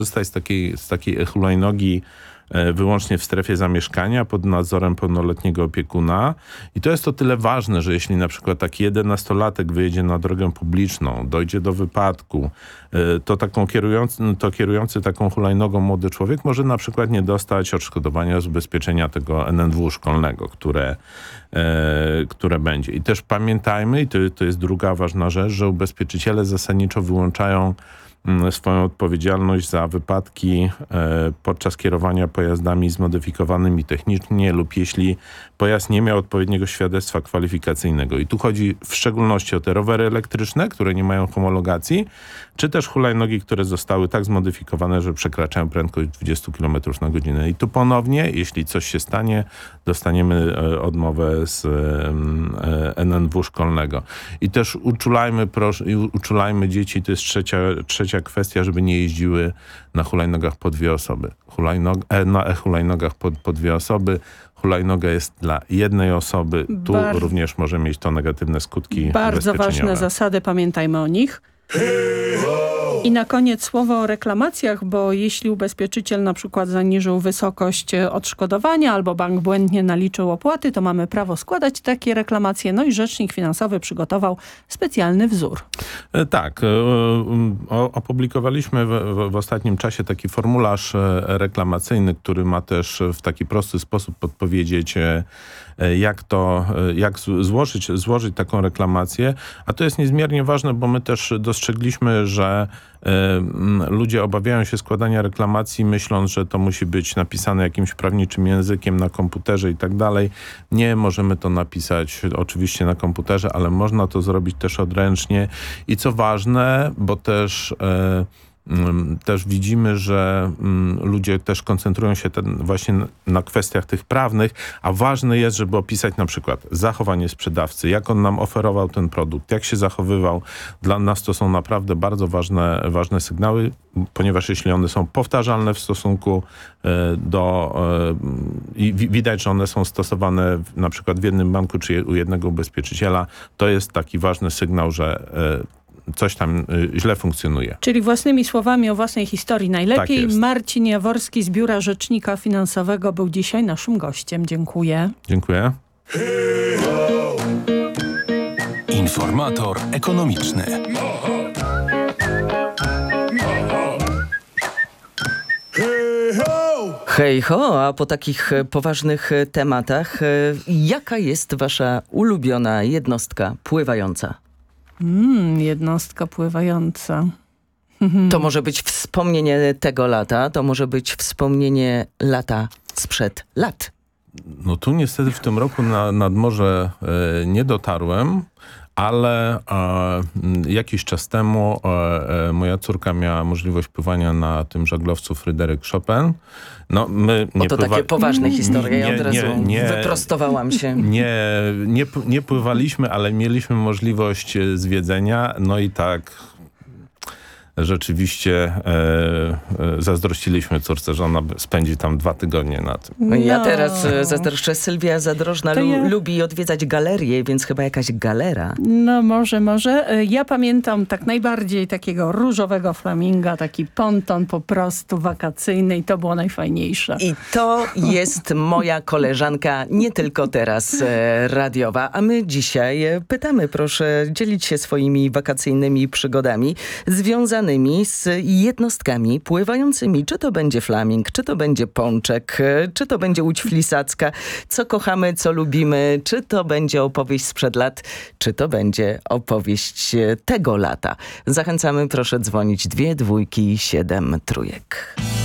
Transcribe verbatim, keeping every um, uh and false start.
korzystać z takiej, z takiej hulajnogi wyłącznie w strefie zamieszkania pod nadzorem pełnoletniego opiekuna. I to jest o tyle ważne, że jeśli na przykład taki jedenastolatek wyjedzie na drogę publiczną, dojdzie do wypadku, to, taką kierujący, to kierujący taką hulajnogą młody człowiek może na przykład nie dostać odszkodowania z ubezpieczenia tego en en wu szkolnego, które, e, które będzie. I też pamiętajmy, i to, to jest druga ważna rzecz, że ubezpieczyciele zasadniczo wyłączają swoją odpowiedzialność za wypadki e, podczas kierowania pojazdami zmodyfikowanymi technicznie lub jeśli pojazd nie miał odpowiedniego świadectwa kwalifikacyjnego. I tu chodzi w szczególności o te rowery elektryczne, które nie mają homologacji, czy też hulajnogi, które zostały tak zmodyfikowane, że przekraczają prędkość dwadzieścia kilometrów na godzinę. I tu ponownie, jeśli coś się stanie, dostaniemy e, odmowę z e, en en wu szkolnego. I też uczulajmy, proszę, uczulajmy dzieci, to jest trzecia, trzecia kwestia, żeby nie jeździły na hulajnogach po dwie osoby. Hulajnog, e, na e-hulajnogach po, po dwie osoby. Hulajnoga jest dla jednej osoby. Tu Bar- również może mieć to negatywne skutki Bardzo ważne zasady, pamiętajmy o nich. I na koniec słowo o reklamacjach, bo jeśli ubezpieczyciel na przykład zaniżył wysokość odszkodowania albo bank błędnie naliczył opłaty, to mamy prawo składać takie reklamacje. No i Rzecznik Finansowy przygotował specjalny wzór. Tak. Opublikowaliśmy w, w ostatnim czasie taki formularz reklamacyjny, który ma też w taki prosty sposób podpowiedzieć, jak to, jak złożyć, złożyć taką reklamację. A to jest niezmiernie ważne, bo my też dostrzegliśmy, że ludzie obawiają się składania reklamacji, myśląc, że to musi być napisane jakimś prawniczym językiem na komputerze i tak dalej. Nie, możemy to napisać oczywiście na komputerze, ale można to zrobić też odręcznie. I co ważne, bo też też widzimy, że ludzie też koncentrują się ten właśnie na kwestiach tych prawnych, a ważne jest, żeby opisać na przykład zachowanie sprzedawcy, jak on nam oferował ten produkt, jak się zachowywał. Dla nas to są naprawdę bardzo ważne, ważne sygnały, ponieważ jeśli one są powtarzalne w stosunku do... i widać, że one są stosowane na przykład w jednym banku czy u jednego ubezpieczyciela, to jest taki ważny sygnał, że coś tam źle funkcjonuje. Czyli własnymi słowami o własnej historii najlepiej. Tak Marcin Jaworski z Biura Rzecznika Finansowego był dzisiaj naszym gościem. Dziękuję. Dziękuję. Informator ekonomiczny. Hej ho, a po takich poważnych tematach, jaka jest wasza ulubiona jednostka pływająca? Mm, jednostka pływająca. To może być wspomnienie tego lata, to może być wspomnienie lata sprzed lat. No tu niestety w tym roku na, nad morze e, nie dotarłem, ale e, jakiś czas temu e, moja córka miała możliwość pływania na tym żaglowcu Fryderyk Chopin. No, my nie Oto pływa... takie poważne historie, ja od razu nie, nie, wyprostowałam się. Nie, nie, nie pływaliśmy, ale mieliśmy możliwość zwiedzenia, no i tak... Rzeczywiście e, e, zazdrościliśmy córce, że ona spędzi tam dwa tygodnie na tym. No. Ja teraz e, zazdroszczę. Sylwia Zadrożna lu- ja... lubi odwiedzać galerie, więc chyba jakaś galera. No może, może. Ja pamiętam tak najbardziej takiego różowego flaminga, taki ponton po prostu wakacyjny i to było najfajniejsze. I to jest moja koleżanka, nie tylko teraz e, radiowa, a my dzisiaj e, pytamy, proszę dzielić się swoimi wakacyjnymi przygodami związanymi z jednostkami pływającymi. Czy to będzie flaming, czy to będzie pączek, czy to będzie łódź flisacka, co kochamy, co lubimy, czy to będzie opowieść sprzed lat, czy to będzie opowieść tego lata. Zachęcamy, proszę dzwonić dwie dwójki, siedem trójek.